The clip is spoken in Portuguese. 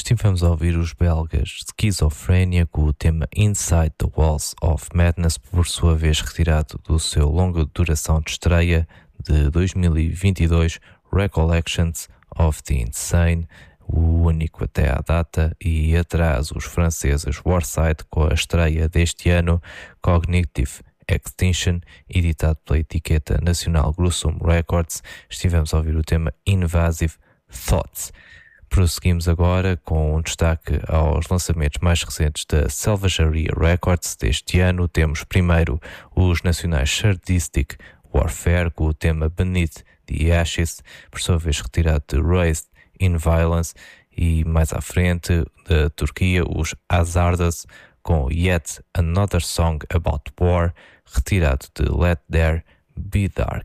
Estivemos a ouvir os belgas Schizophrenia com o tema Inside the Walls of Madness, por sua vez retirado do seu longa duração de estreia de 2022, Recollections of the Insane, o único até à data, e atrás os franceses Warside com a estreia deste ano, Cognitive Extinction, editado pela etiqueta nacional Gruesome Records. Estivemos a ouvir o tema Invasive Thoughts. Prosseguimos agora com um destaque aos lançamentos mais recentes da Salvageria Records deste ano. Temos primeiro os nacionais Sadistic Warfare com o tema Beneath the Ashes, por sua vez retirado de Raised in Violence, e mais à frente da Turquia os Hazardas com Yet Another Song About War, retirado de Let There Be Dark.